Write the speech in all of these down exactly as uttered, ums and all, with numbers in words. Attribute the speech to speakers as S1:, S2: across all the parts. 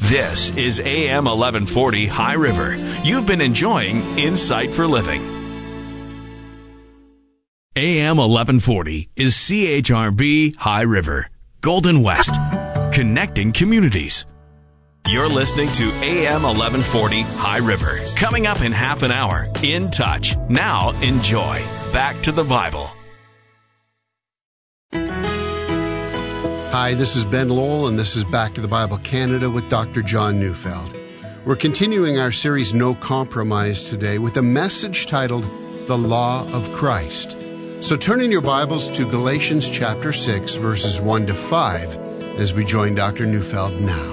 S1: This is A M eleven forty High River. You've been enjoying Insight for Living. A M eleven forty is C H R B High River, Golden West, connecting communities. You're listening to A M eleven forty High River. Coming up in half an hour, In Touch. Now enjoy. Back to the Bible.
S2: Hi, this is Ben Lowell, and this is Back to the Bible Canada with Doctor John Neufeld. We're continuing our series No Compromise today with a message titled The Law of Christ. So turn in your Bibles to Galatians chapter six, verses one to five, as we join Doctor Neufeld now.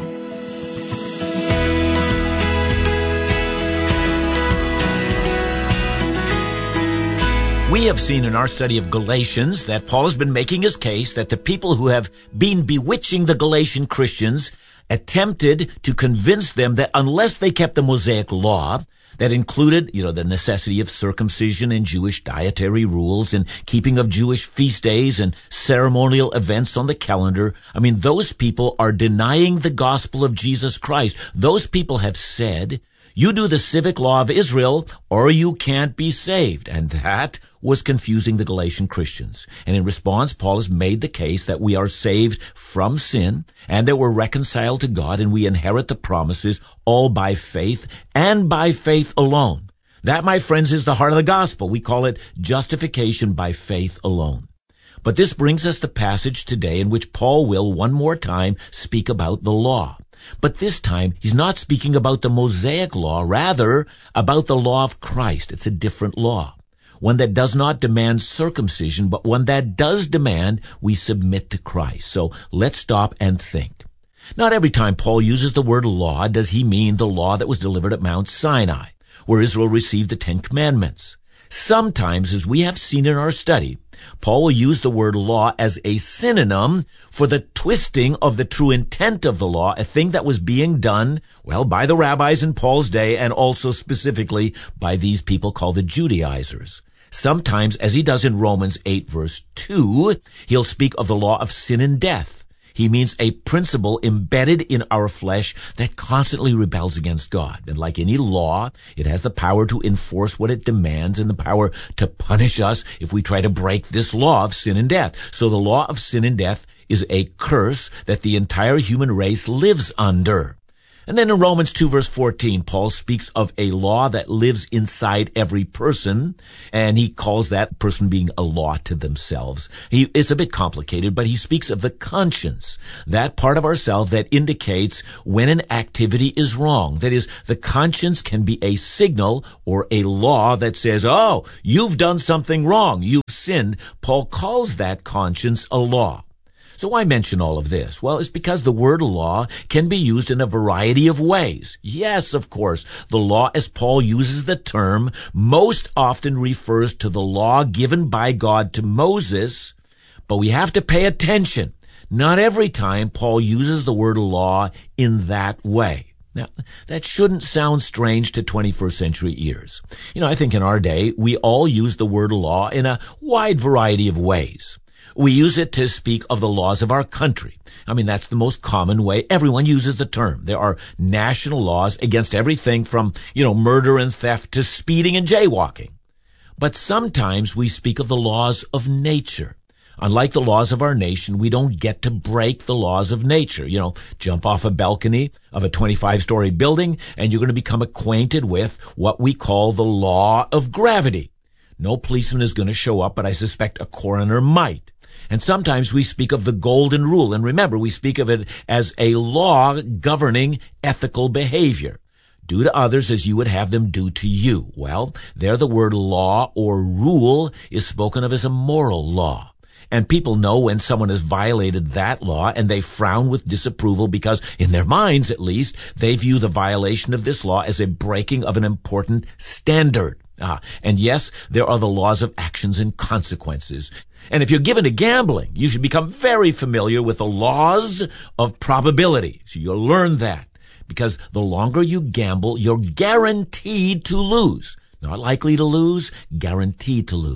S3: We have seen in our study of Galatians that Paul has been making his case that the people who have been bewitching the Galatian Christians attempted to convince them that unless they kept the Mosaic law, that included, you know, the necessity of circumcision and Jewish dietary rules and keeping of Jewish feast days and ceremonial events on the calendar. I mean, those people are denying the gospel of Jesus Christ. Those people have said, you do the civic law of Israel or you can't be saved. And that was confusing the Galatian Christians. And in response, Paul has made the case that we are saved from sin and that we're reconciled to God and we inherit the promises all by faith and by faith alone. That, my friends, is the heart of the gospel. We call it justification by faith alone. But this brings us to the passage today in which Paul will one more time speak about the law. But this time, he's not speaking about the Mosaic law, rather about the law of Christ. It's a different law, one that does not demand circumcision, but one that does demand we submit to Christ. So let's stop and think. Not every time Paul uses the word law does he mean the law that was delivered at Mount Sinai, where Israel received the Ten Commandments. Sometimes, as we have seen in our study, Paul will use the word law as a synonym for the twisting of the true intent of the law, a thing that was being done, well, by the rabbis in Paul's day and also specifically by these people called the Judaizers. Sometimes, as he does in Romans eight verse two, he'll speak of the law of sin and death. He means a principle embedded in our flesh that constantly rebels against God. And like any law, it has the power to enforce what it demands and the power to punish us if we try to break this law of sin and death. So the law of sin and death is a curse that the entire human race lives under. And then in Romans two verse fourteen, Paul speaks of a law that lives inside every person, and he calls that person being a law to themselves. He, it's a bit complicated, but he speaks of the conscience, that part of ourselves that indicates when an activity is wrong. That is, the conscience can be a signal or a law that says, oh, you've done something wrong, you've sinned. Paul calls that conscience a law. So why mention all of this? Well, it's because the word law can be used in a variety of ways. Yes, of course, the law, as Paul uses the term, most often refers to the law given by God to Moses, but we have to pay attention. Not every time Paul uses the word law in that way. Now, that shouldn't sound strange to twenty-first century ears. You know, I think in our day, we all use the word law in a wide variety of ways. We use it to speak of the laws of our country. I mean, that's the most common way everyone uses the term. There are national laws against everything from, you know, murder and theft to speeding and jaywalking. But sometimes we speak of the laws of nature. Unlike the laws of our nation, we don't get to break the laws of nature. You know, jump off a balcony of a twenty-five story building and you're going to become acquainted with what we call the law of gravity. No policeman is going to show up, but I suspect a coroner might. And sometimes we speak of the golden rule. And remember, we speak of it as a law governing ethical behavior. Do to others as you would have them do to you. Well, there the word law or rule is spoken of as a moral law. And people know when someone has violated that law and they frown with disapproval because, in their minds at least, they view the violation of this law as a breaking of an important standard. Ah, and yes, there are the laws of actions and consequences. And if you're given to gambling, you should become very familiar with the laws of probability. So you'll learn that. Because the longer you gamble, you're guaranteed to lose. Not likely to lose, guaranteed to lose.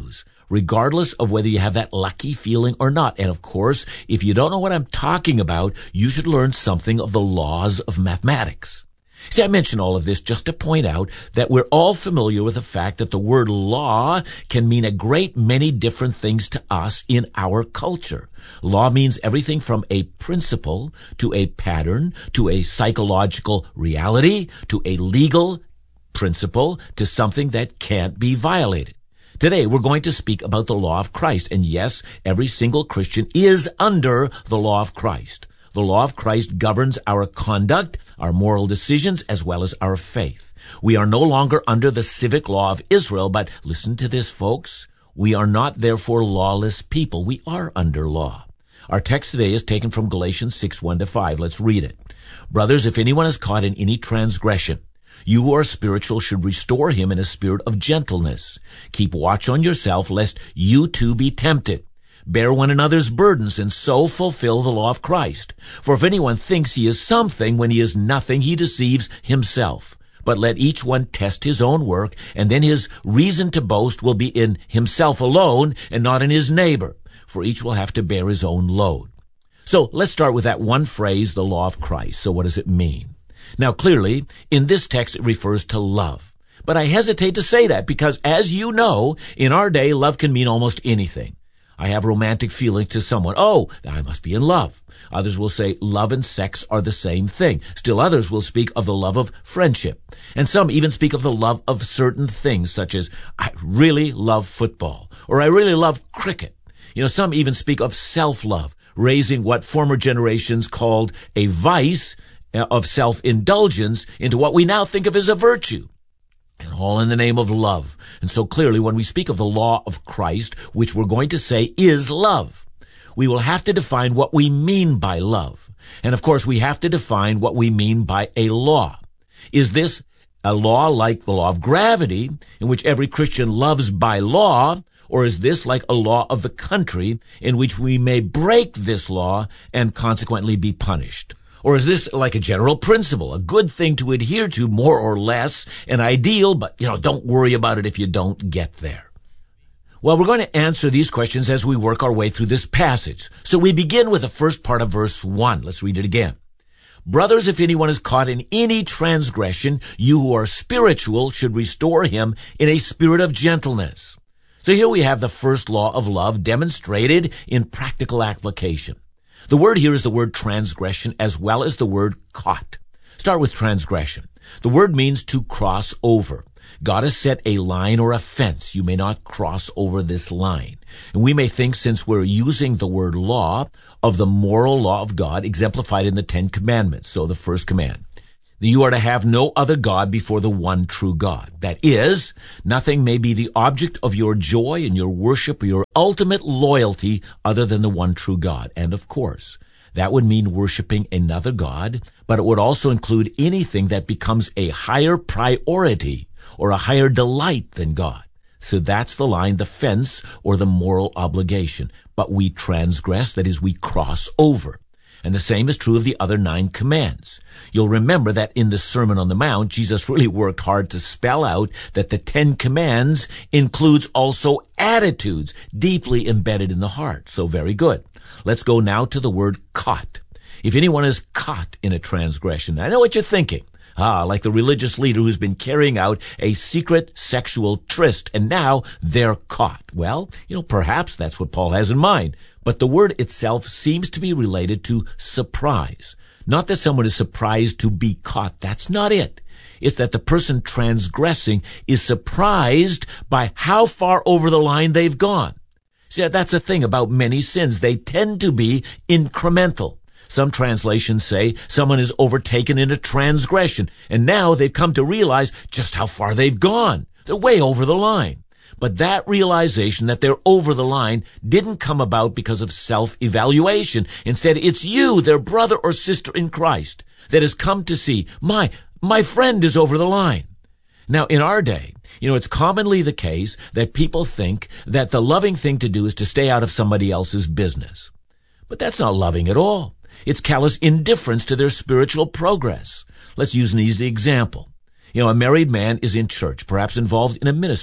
S3: regardless of whether you have that lucky feeling or not. And of course, if you don't know what I'm talking about, you should learn something of the laws of mathematics. See, I mention all of this just to point out that we're all familiar with the fact that the word law can mean a great many different things to us in our culture. Law means everything from a principle to a pattern to a psychological reality to a legal principle to something that can't be violated. Today, we're going to speak about the law of Christ. And yes, every single Christian is under the law of Christ. The law of Christ governs our conduct, our moral decisions, as well as our faith. We are no longer under the civic law of Israel, but listen to this, folks. We are not therefore lawless people. We are under law. Our text today is taken from Galatians six, one to five. Let's read it. Brothers, if anyone is caught in any transgression, you who are spiritual should restore him in a spirit of gentleness. Keep watch on yourself, lest you too be tempted. Bear one another's burdens, and so fulfill the law of Christ. For if anyone thinks he is something when he is nothing, he deceives himself. But let each one test his own work, and then his reason to boast will be in himself alone, and not in his neighbor. For each will have to bear his own load. So let's start with that one phrase, the law of Christ. So what does it mean? Now clearly, in this text it refers to love. But I hesitate to say that because, as you know, in our day, love can mean almost anything. I have romantic feelings to someone. Oh, I must be in love. Others will say love and sex are the same thing. Still others will speak of the love of friendship. And some even speak of the love of certain things, such as, I really love football, or I really love cricket. You know, some even speak of self-love, raising what former generations called a vice of self-indulgence into what we now think of as a virtue. And all in the name of love. And so clearly, when we speak of the law of Christ, which we're going to say is love, we will have to define what we mean by love. And of course, we have to define what we mean by a law. Is this a law like the law of gravity, in which every Christian loves by law, or is this like a law of the country, in which we may break this law and consequently be punished? Or is this like a general principle, a good thing to adhere to more or less, an ideal, but, you know, don't worry about it if you don't get there? Well, we're going to answer these questions as we work our way through this passage. So we begin with the first part of verse one. Let's read it again. Brothers, if anyone is caught in any transgression, you who are spiritual should restore him in a spirit of gentleness. So here we have the first law of love demonstrated in practical application. The word here is the word transgression as well as the word caught. Start with transgression. The word means to cross over. God has set a line or a fence. You may not cross over this line. And we may think, since we're using the word law, of the moral law of God exemplified in the Ten Commandments. So the first command, you are to have no other God before the one true God. That is, nothing may be the object of your joy and your worship or your ultimate loyalty other than the one true God. And of course, that would mean worshiping another God, but it would also include anything that becomes a higher priority or a higher delight than God. So that's the line, the fence, or the moral obligation. But we transgress, that is, we cross over. And the same is true of the other nine commands. You'll remember that in the Sermon on the Mount, Jesus really worked hard to spell out that the Ten Commands includes also attitudes deeply embedded in the heart. So very good. Let's go now to the word caught. If anyone is caught in a transgression, I know what you're thinking. Ah, like the religious leader who's been carrying out a secret sexual tryst, and now they're caught. Well, you know, perhaps that's what Paul has in mind. But the word itself seems to be related to surprise. Not that someone is surprised to be caught. That's not it. It's that the person transgressing is surprised by how far over the line they've gone. See, that's the thing about many sins. They tend to be incremental. Some translations say someone is overtaken in a transgression, and now they've come to realize just how far they've gone. They're way over the line. But that realization that they're over the line didn't come about because of self-evaluation. Instead, it's you, their brother or sister in Christ, that has come to see, my, my friend is over the line. Now, in our day, you know, it's commonly the case that people think that the loving thing to do is to stay out of somebody else's business. But that's not loving at all. It's callous indifference to their spiritual progress. Let's use an easy example. You know, a married man is in church, perhaps involved in a ministry.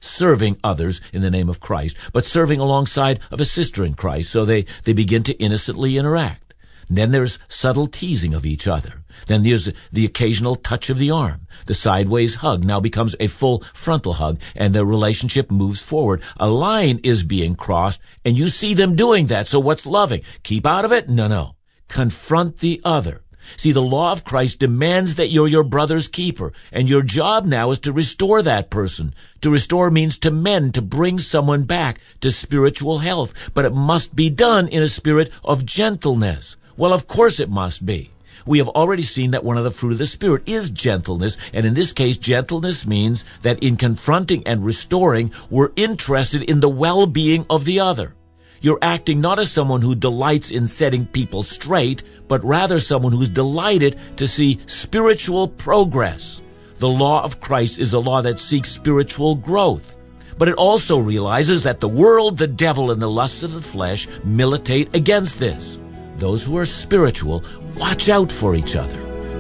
S3: serving others in the name of Christ, but serving alongside of a sister in Christ, so they, they begin to innocently interact. And then there's subtle teasing of each other. Then there's the occasional touch of the arm. The sideways hug now becomes a full frontal hug, and the relationship moves forward. A line is being crossed, and you see them doing that. So what's loving? Keep out of it? No, no. Confront the other. See, the law of Christ demands that you're your brother's keeper, and your job now is to restore that person. To restore means to mend, to bring someone back to spiritual health, but it must be done in a spirit of gentleness. Well, of course it must be. We have already seen that one of the fruit of the Spirit is gentleness, and in this case, gentleness means that in confronting and restoring, we're interested in the well-being of the other. You're acting not as someone who delights in setting people straight, but rather someone who's delighted to see spiritual progress. The law of Christ is the law that seeks spiritual growth. But it also realizes that the world, the devil, and the lusts of the flesh militate against this. Those who are spiritual, watch out for each other.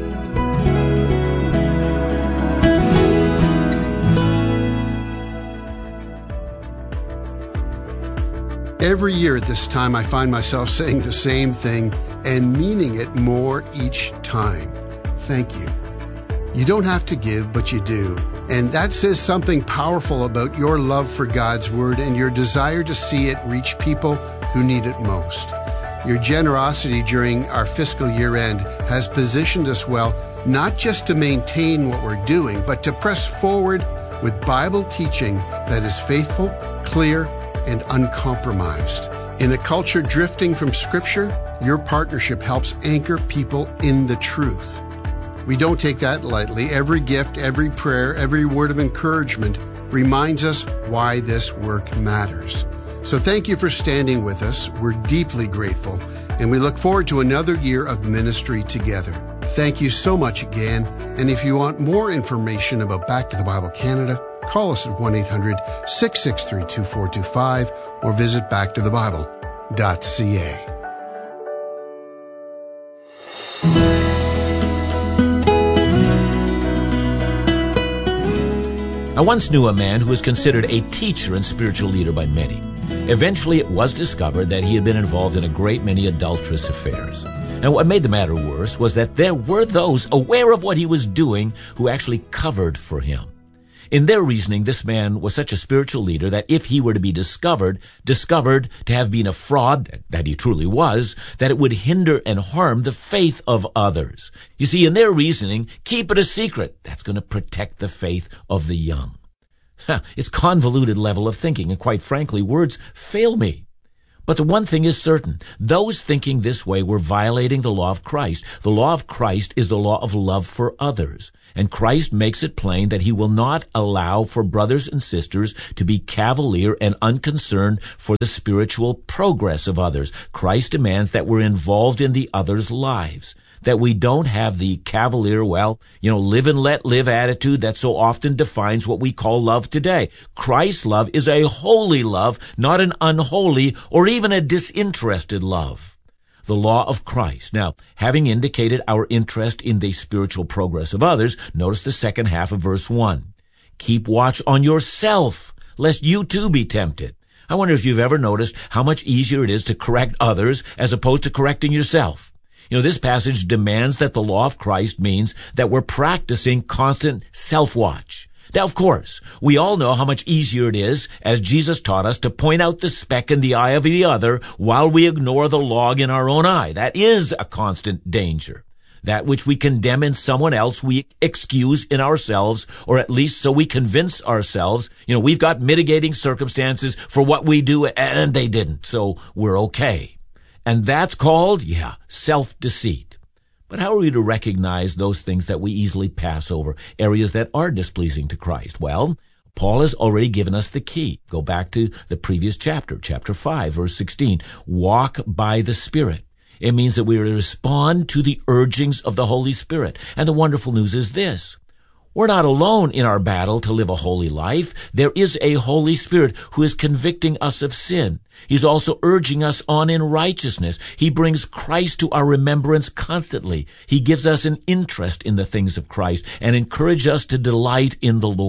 S2: Every year at this time, I find myself saying the same thing and meaning it more each time. Thank you. You don't have to give, but you do. And that says something powerful about your love for God's Word and your desire to see it reach people who need it most. Your generosity during our fiscal year end has positioned us well, not just to maintain what we're doing, but to press forward with Bible teaching that is faithful, clear, and uncompromised. In a culture drifting from Scripture, your partnership helps anchor people in the truth. We don't take that lightly. Every gift, every prayer, every word of encouragement reminds us why this work matters. So thank you for standing with us. We're deeply grateful, and we look forward to another year of ministry together. Thank you so much again. And if you want more information about Back to the Bible Canada, call us at one eight hundred, six six three, two four two five or visit back to the bible dot c a.
S3: I once knew a man who was considered a teacher and spiritual leader by many. Eventually, it was discovered that he had been involved in a great many adulterous affairs. And what made the matter worse was that there were those aware of what he was doing who actually covered for him. In their reasoning, this man was such a spiritual leader that if he were to be discovered, discovered to have been a fraud, that he truly was, that it would hinder and harm the faith of others. You see, in their reasoning, keep it a secret. That's going to protect the faith of the young. It's convoluted level of thinking, and quite frankly, words fail me. But the one thing is certain. Those thinking this way were violating the law of Christ. The law of Christ is the law of love for others. And Christ makes it plain that he will not allow for brothers and sisters to be cavalier and unconcerned for the spiritual progress of others. Christ demands that we're involved in the others' lives, that we don't have the cavalier, well, you know, live and let live attitude that so often defines what we call love today. Christ's love is a holy love, not an unholy or even a disinterested love. The law of Christ. Now, having indicated our interest in the spiritual progress of others, notice the second half of verse one. Keep watch on yourself, lest you too be tempted. I wonder if you've ever noticed how much easier it is to correct others as opposed to correcting yourself. You know, this passage demands that the law of Christ means that we're practicing constant self-watch. Now, of course, we all know how much easier it is, as Jesus taught us, to point out the speck in the eye of the other while we ignore the log in our own eye. That is a constant danger. That which we condemn in someone else, we excuse in ourselves, or at least so we convince ourselves, you know, we've got mitigating circumstances for what we do, and they didn't, so we're okay. And that's called, yeah, self-deceit. But how are we to recognize those things that we easily pass over, areas that are displeasing to Christ? Well, Paul has already given us the key. Go back to the previous chapter, chapter five, verse sixteen. Walk by the Spirit. It means that we are to respond to the urgings of the Holy Spirit. And the wonderful news is this. We're not alone in our battle to live a holy life. There is a Holy Spirit who is convicting us of sin. He's also urging us on in righteousness. He brings Christ to our remembrance constantly. He gives us an interest in the things of Christ and encourages us to delight in the Lord.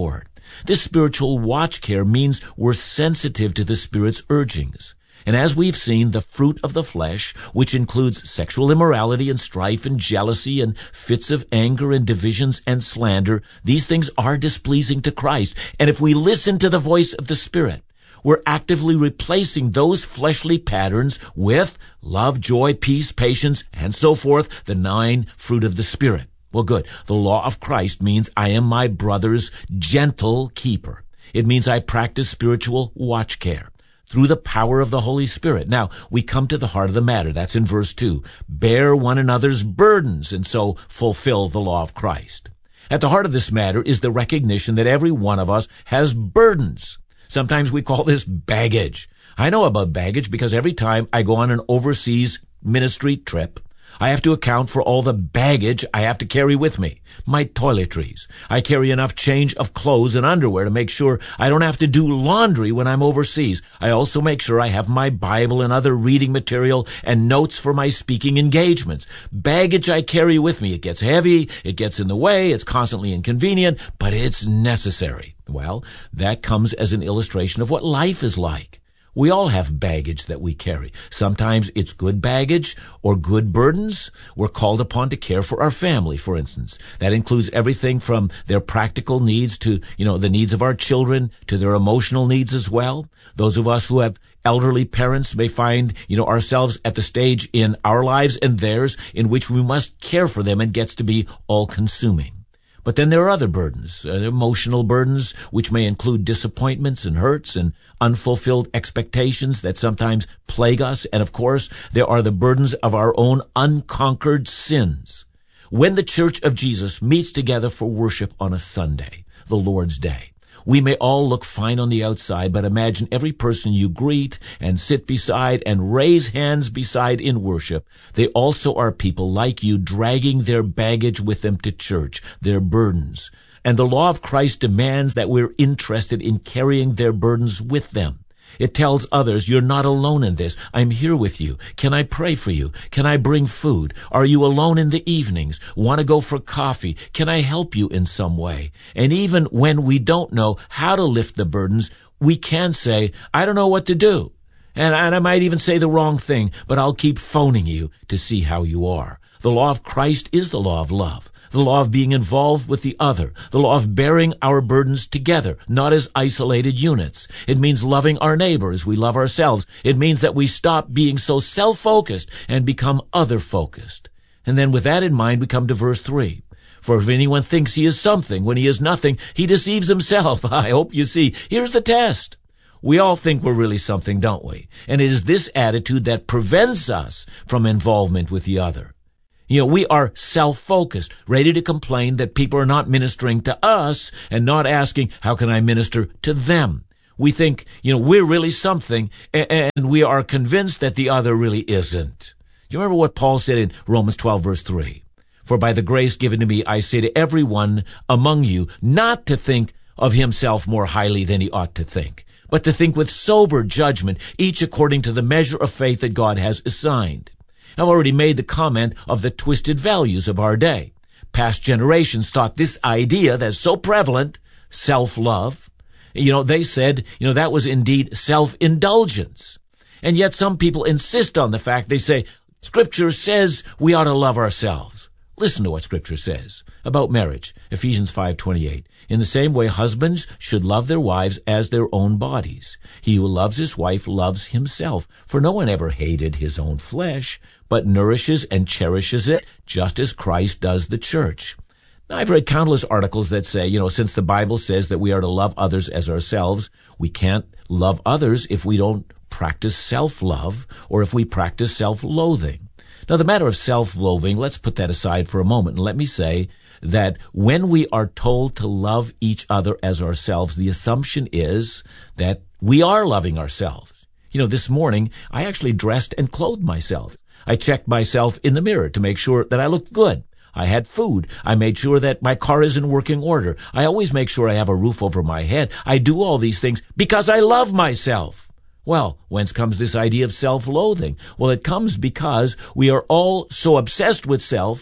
S3: This spiritual watch care means we're sensitive to the Spirit's urgings. And as we've seen, the fruit of the flesh, which includes sexual immorality and strife and jealousy and fits of anger and divisions and slander, these things are displeasing to Christ. And if we listen to the voice of the Spirit, we're actively replacing those fleshly patterns with love, joy, peace, patience, and so forth, the nine fruit of the Spirit. Well, good. The law of Christ means I am my brother's gentle keeper. It means I practice spiritual watch care through the power of the Holy Spirit. Now, we come to the heart of the matter. That's in verse two. Bear one another's burdens and so fulfill the law of Christ. At the heart of this matter is the recognition that every one of us has burdens. Sometimes we call this baggage. I know about baggage because every time I go on an overseas ministry trip, I have to account for all the baggage I have to carry with me. My toiletries. I carry enough change of clothes and underwear to make sure I don't have to do laundry when I'm overseas. I also make sure I have my Bible and other reading material and notes for my speaking engagements. Baggage I carry with me. It gets heavy, it gets in the way, it's constantly inconvenient, but it's necessary. Well, that comes as an illustration of what life is like. We all have baggage that we carry. Sometimes it's good baggage or good burdens. We're called upon to care for our family, for instance. That includes everything from their practical needs to, you know, the needs of our children, to their emotional needs as well. Those of us who have elderly parents may find, you know, ourselves at the stage in our lives and theirs in which we must care for them and gets to be all-consuming. But then there are other burdens, uh, emotional burdens, which may include disappointments and hurts and unfulfilled expectations that sometimes plague us. And of course, there are the burdens of our own unconquered sins. When the Church of Jesus meets together for worship on a Sunday, the Lord's Day, we may all look fine on the outside, but imagine every person you greet and sit beside and raise hands beside in worship. They also are people like you dragging their baggage with them to church, their burdens. And the law of Christ demands that we're interested in carrying their burdens with them. It tells others, you're not alone in this. I'm here with you. Can I pray for you? Can I bring food? Are you alone in the evenings? Want to go for coffee? Can I help you in some way? And even when we don't know how to lift the burdens, we can say, I don't know what to do. And, and I might even say the wrong thing, but I'll keep phoning you to see how you are. The law of Christ is the law of love. The law of being involved with the other, the law of bearing our burdens together, not as isolated units. It means loving our neighbor as we love ourselves. It means that we stop being so self-focused and become other-focused. And then with that in mind, we come to verse three. For if anyone thinks he is something when he is nothing, he deceives himself. I hope you see. Here's the test. We all think we're really something, don't we? And it is this attitude that prevents us from involvement with the other. You know, we are self-focused, ready to complain that people are not ministering to us and not asking, how can I minister to them? We think, you know, we're really something, and we are convinced that the other really isn't. Do you remember what Paul said in Romans twelve, verse three? For by the grace given to me, I say to everyone among you not to think of himself more highly than he ought to think, but to think with sober judgment, each according to the measure of faith that God has assigned. I've already made the comment of the twisted values of our day. Past generations thought this idea that's so prevalent, self-love, you know, they said, you know, that was indeed self-indulgence. And yet some people insist on the fact, they say, Scripture says we ought to love ourselves. Listen to what Scripture says about marriage, Ephesians five twenty-eight. In the same way, husbands should love their wives as their own bodies. He who loves his wife loves himself, for no one ever hated his own flesh, but nourishes and cherishes it, just as Christ does the church. Now, I've read countless articles that say, you know, since the Bible says that we are to love others as ourselves, we can't love others if we don't practice self-love or if we practice self-loathing. Now, the matter of self-loathing, let's put that aside for a moment, and let me say that when we are told to love each other as ourselves, the assumption is that we are loving ourselves. You know, this morning, I actually dressed and clothed myself. I checked myself in the mirror to make sure that I looked good. I had food. I made sure that my car is in working order. I always make sure I have a roof over my head. I do all these things because I love myself. Well, whence comes this idea of self-loathing? Well, it comes because we are all so obsessed with self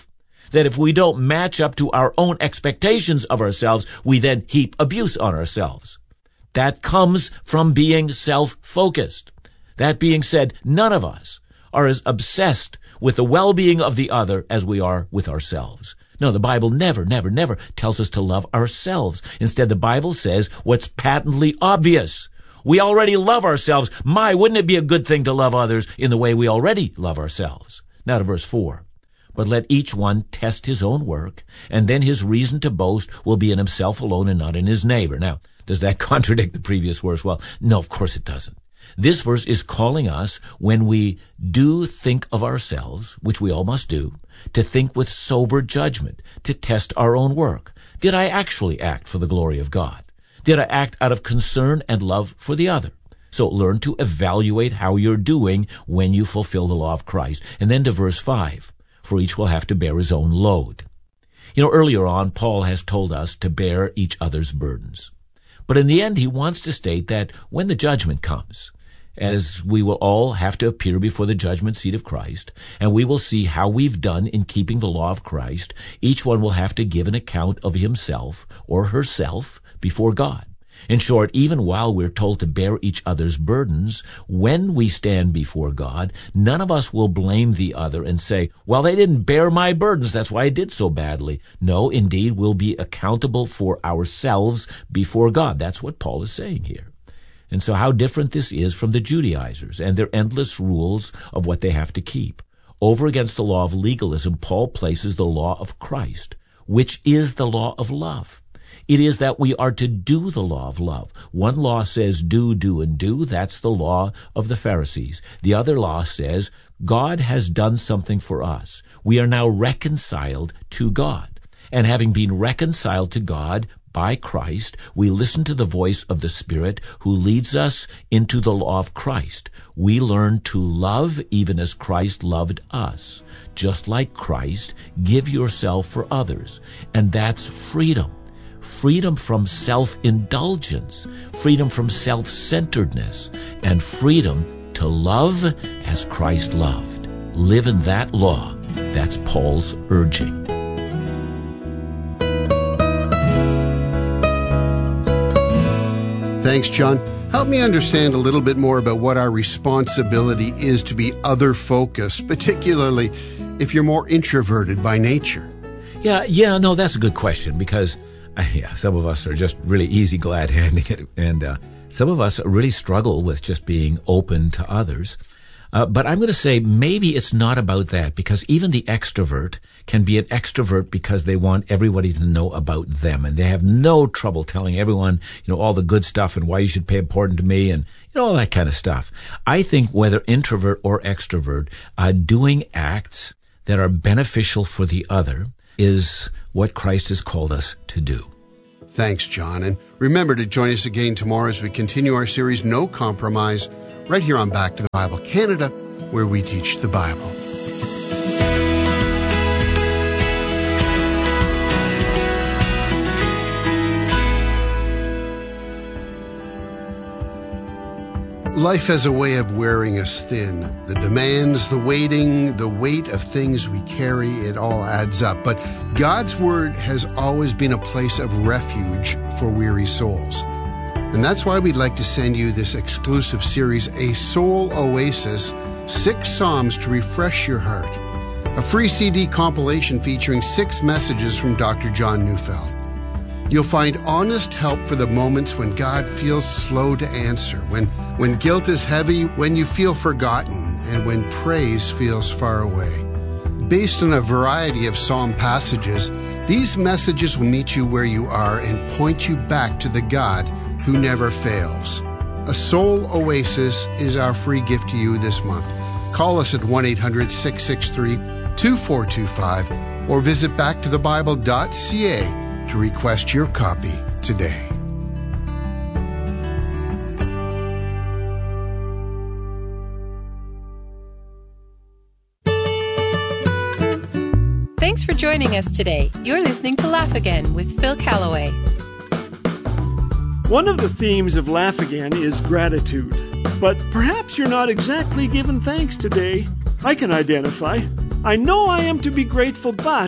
S3: That if we don't match up to our own expectations of ourselves, we then heap abuse on ourselves. That comes from being self-focused. That being said, none of us are as obsessed with the well-being of the other as we are with ourselves. No, the Bible never, never, never tells us to love ourselves. Instead, the Bible says what's patently obvious. We already love ourselves. My, wouldn't it be a good thing to love others in the way we already love ourselves? Now to verse four. But let each one test his own work, and then his reason to boast will be in himself alone and not in his neighbor. Now, does that contradict the previous verse? Well, no, of course it doesn't. This verse is calling us, when we do think of ourselves, which we all must do, to think with sober judgment, to test our own work. Did I actually act for the glory of God? Did I act out of concern and love for the other? So learn to evaluate how you're doing when you fulfill the law of Christ. And then to verse five, for each will have to bear his own load. You know, earlier on, Paul has told us to bear each other's burdens. But in the end, he wants to state that when the judgment comes, as we will all have to appear before the judgment seat of Christ, and we will see how we've done in keeping the law of Christ, each one will have to give an account of himself or herself before God. In short, even while we're told to bear each other's burdens, when we stand before God, none of us will blame the other and say, well, they didn't bear my burdens, that's why I did so badly. No, indeed, we'll be accountable for ourselves before God. That's what Paul is saying here. And so how different this is from the Judaizers and their endless rules of what they have to keep. Over against the law of legalism, Paul places the law of Christ, which is the law of love. It is that we are to do the law of love. One law says do, do, and do. That's the law of the Pharisees. The other law says God has done something for us. We are now reconciled to God. And having been reconciled to God by Christ, we listen to the voice of the Spirit who leads us into the law of Christ. We learn to love even as Christ loved us. Just like Christ, give yourself for others. And that's freedom. Freedom from self-indulgence, freedom from self-centeredness, and freedom to love as Christ loved. Live in that law. That's Paul's urging.
S2: Thanks, John. Help me understand a little bit more about what our responsibility is to be other-focused, particularly if you're more introverted by nature.
S3: Yeah, yeah, no, that's a good question, because Uh, yeah, some of us are just really easy glad-handing it, and uh, some of us really struggle with just being open to others. Uh, but I'm going to say maybe it's not about that, because even the extrovert can be an extrovert because they want everybody to know about them, and they have no trouble telling everyone, you know, all the good stuff and why you should pay attention to me and, you know, all that kind of stuff. I think whether introvert or extrovert, uh, doing acts that are beneficial for the other is what Christ has called us to do.
S2: Thanks, John. And remember to join us again tomorrow as we continue our series, No Compromise, right here on Back to the Bible Canada, where we teach the Bible. Life has a way of wearing us thin. The demands, the waiting, the weight of things we carry, it all adds up. But God's Word has always been a place of refuge for weary souls. And that's why we'd like to send you this exclusive series, A Soul Oasis, Six Psalms to Refresh Your Heart. A free C D compilation featuring six messages from Doctor John Neufeld. You'll find honest help for the moments when God feels slow to answer, when, when guilt is heavy, when you feel forgotten, and when praise feels far away. Based on a variety of psalm passages, these messages will meet you where you are and point you back to the God who never fails. A Soul Oasis is our free gift to you this month. Call us at one eight hundred six six three two four two five or visit back to the bible dot c a to request your copy today.
S4: Thanks for joining us today. You're listening to Laugh Again with Phil Callaway.
S5: One of the themes of Laugh Again is gratitude. But perhaps you're not exactly giving thanks today. I can identify. I know I am to be grateful, but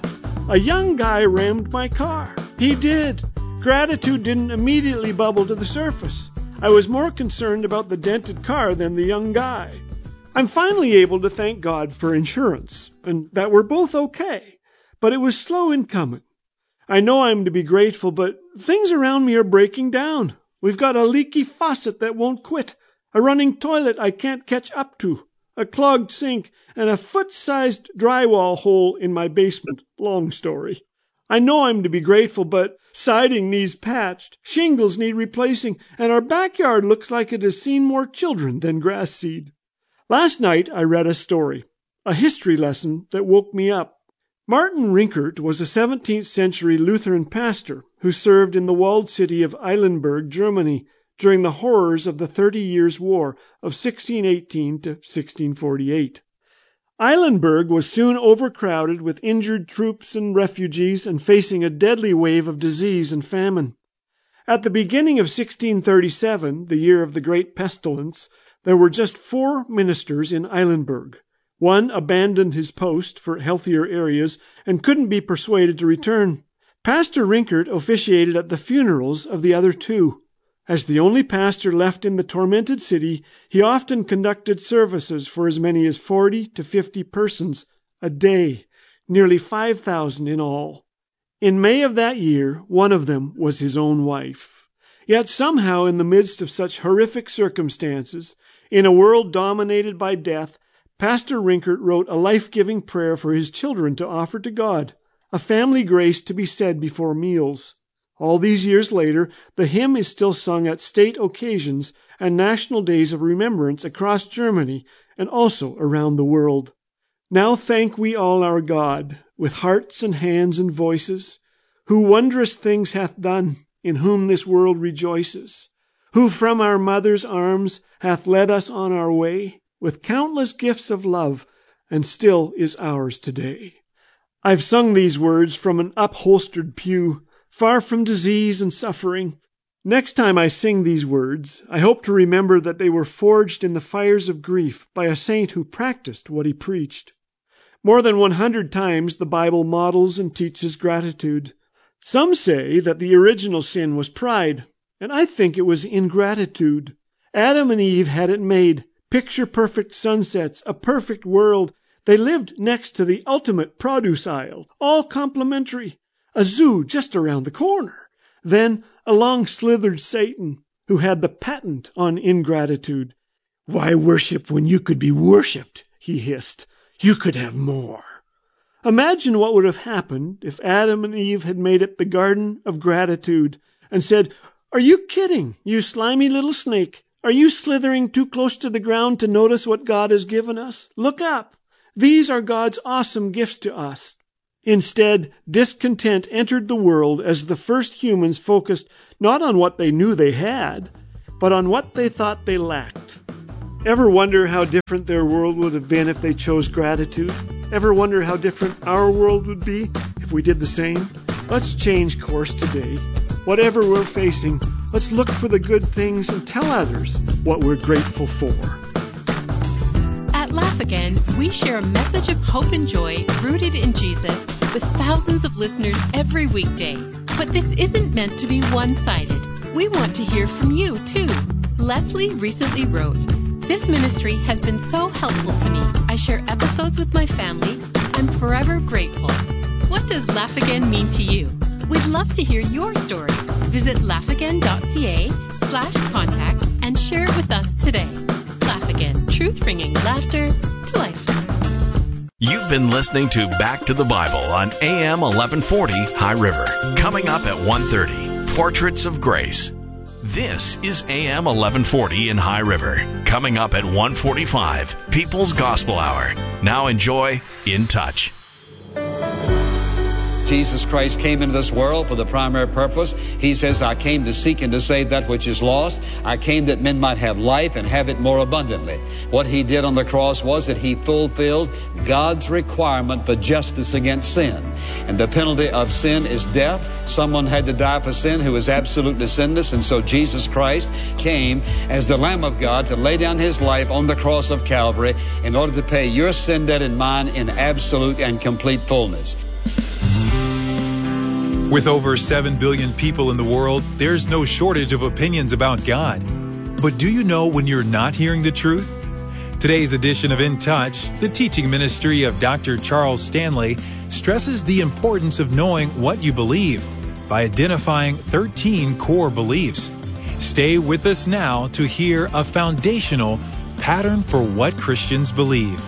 S5: A young guy rammed my car. He did. Gratitude didn't immediately bubble to the surface. I was more concerned about the dented car than the young guy. I'm finally able to thank God for insurance, and that we're both okay. But it was slow in coming. I know I'm to be grateful, but things around me are breaking down. We've got a leaky faucet that won't quit, a running toilet I can't catch up to, a clogged sink, and a foot-sized drywall hole in my basement. Long story. I know I'm to be grateful, but siding needs patched, shingles need replacing, and our backyard looks like it has seen more children than grass seed. Last night I read a story, a history lesson that woke me up. Martin Rinkart was a seventeenth century Lutheran pastor who served in the walled city of Eilenburg, Germany, during the horrors of the Thirty Years' War of sixteen eighteen to sixteen forty-eight. Eilenburg was soon overcrowded with injured troops and refugees and facing a deadly wave of disease and famine. At the beginning of sixteen thirty-seven, the year of the Great Pestilence, there were just four ministers in Eilenburg. One abandoned his post for healthier areas and couldn't be persuaded to return. Pastor Rinkart officiated at the funerals of the other two. As the only pastor left in the tormented city, he often conducted services for as many as forty to fifty persons a day, nearly five thousand in all. In May of that year, one of them was his own wife. Yet somehow, in the midst of such horrific circumstances, in a world dominated by death, Pastor Rinkart wrote a life-giving prayer for his children to offer to God, a family grace to be said before meals. All these years later, the hymn is still sung at state occasions and national days of remembrance across Germany and also around the world. Now thank we all our God, with hearts and hands and voices, who wondrous things hath done, in whom this world rejoices, who from our mother's arms hath led us on our way, with countless gifts of love, and still is ours today. I've sung these words from an upholstered pew, far from disease and suffering. Next time I sing these words, I hope to remember that they were forged in the fires of grief by a saint who practiced what he preached. More than one hundred times the Bible models and teaches gratitude. Some say that the original sin was pride, and I think it was ingratitude. Adam and Eve had it made. Picture-perfect sunsets, a perfect world. They lived next to the ultimate produce aisle, all complimentary. A zoo just around the corner. Then along slithered Satan, who had the patent on ingratitude. "Why worship when you could be worshipped?" he hissed. "You could have more." Imagine what would have happened if Adam and Eve had made it the Garden of Gratitude and said, "Are you kidding, you slimy little snake? Are you slithering too close to the ground to notice what God has given us? Look up. These are God's awesome gifts to us." Instead, discontent entered the world as the first humans focused not on what they knew they had, but on what they thought they lacked. Ever wonder how different their world would have been if they chose gratitude? Ever wonder how different our world would be if we did the same? Let's change course today. Whatever we're facing, let's look for the good things and tell others what we're grateful for.
S4: At Laugh Again, we share a message of hope and joy rooted in Jesus with thousands of listeners every weekday. But this isn't meant to be one-sided. We want to hear from you, too. Leslie recently wrote, "This ministry has been so helpful to me. I share episodes with my family. I'm forever grateful." What does Laugh Again mean to you? We'd love to hear your story. Visit laughagain.ca slash contact and share it with us today. Laugh Again, truth-bringing laughter to life.
S1: You've been listening to Back to the Bible on A M eleven forty High River. Coming up at one thirty, Portraits of Grace. This is A M eleven forty in High River. Coming up at one forty-five, People's Gospel Hour. Now enjoy In Touch.
S6: Jesus Christ came into this world for the primary purpose. He says, "I came to seek and to save that which is lost. I came that men might have life and have it more abundantly." What He did on the cross was that He fulfilled God's requirement for justice against sin. And the penalty of sin is death. Someone had to die for sin who was absolutely sinless, and so Jesus Christ came as the Lamb of God to lay down His life on the cross of Calvary in order to pay your sin debt and mine in absolute and complete fullness.
S7: With over seven billion people in the world, there's no shortage of opinions about God. But do you know when you're not hearing the truth? Today's edition of In Touch, the teaching ministry of Doctor Charles Stanley, stresses the importance of knowing what you believe by identifying thirteen core beliefs. Stay with us now to hear a foundational pattern for what Christians believe.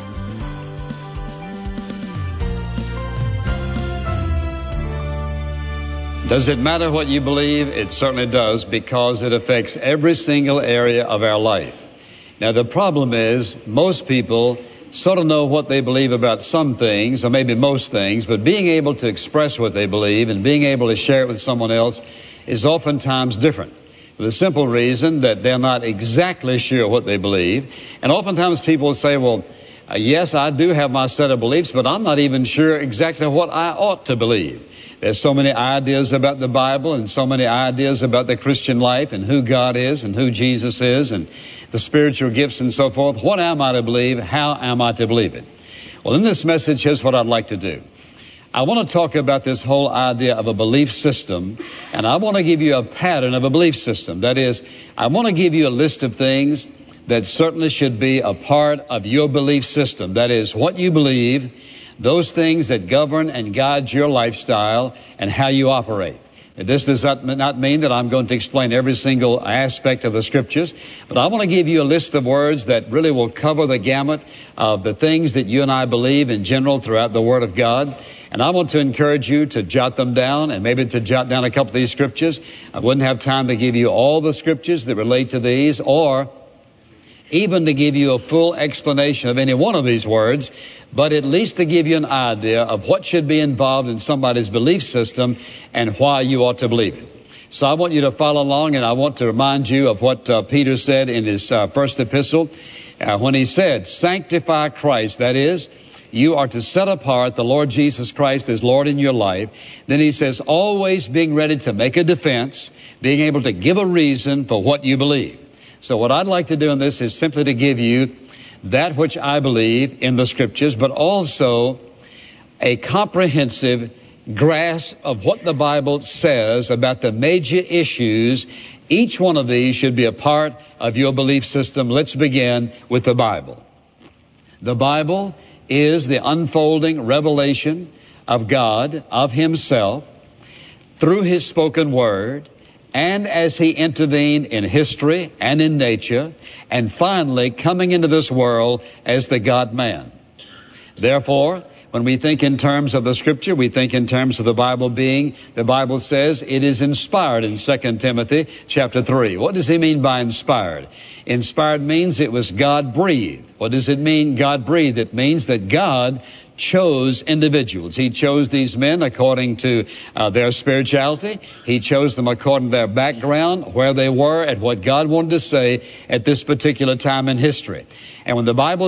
S6: Does it matter what you believe? It certainly does, because it affects every single area of our life. Now, the problem is most people sort of know what they believe about some things, or maybe most things, but being able to express what they believe and being able to share it with someone else is oftentimes different. For the simple reason that they're not exactly sure what they believe. And oftentimes people will say, well, uh, yes, I do have my set of beliefs, but I'm not even sure exactly what I ought to believe. There's so many ideas about the Bible and so many ideas about the Christian life and who God is and who Jesus is and the spiritual gifts and so forth. What am I to believe? How am I to believe it? Well, in this message, here's what I'd like to do. I want to talk about this whole idea of a belief system, and I want to give you a pattern of a belief system. That is, I want to give you a list of things that certainly should be a part of your belief system. That is, what you believe, those things that govern and guide your lifestyle and how you operate. This does not mean that I'm going to explain every single aspect of the Scriptures, but I want to give you a list of words that really will cover the gamut of the things that you and I believe in general throughout the Word of God. And I want to encourage you to jot them down and maybe to jot down a couple of these Scriptures. I wouldn't have time to give you all the Scriptures that relate to these, or even to give you a full explanation of any one of these words, but at least to give you an idea of what should be involved in somebody's belief system and why you ought to believe it. So I want you to follow along, and I want to remind you of what uh, Peter said in his uh, first epistle uh, when he said, sanctify Christ. That is, you are to set apart the Lord Jesus Christ as Lord in your life. Then he says, always being ready to make a defense, being able to give a reason for what you believe. So what I'd like to do in this is simply to give you that which I believe in the Scriptures, but also a comprehensive grasp of what the Bible says about the major issues. Each one of these should be a part of your belief system. Let's begin with the Bible. The Bible is the unfolding revelation of God, of Himself, through His spoken Word, and as He intervened in history and in nature, and finally coming into this world as the God-man. Therefore, when we think in terms of the Scripture, we think in terms of the Bible being, the Bible says it is inspired in Second Timothy chapter three. What does He mean by inspired? Inspired means it was God-breathed. What does it mean, God-breathed? It means that God chose individuals. He chose these men according to uh, their spirituality. He chose them according to their background, where they were, and what God wanted to say at this particular time in history. And when the Bible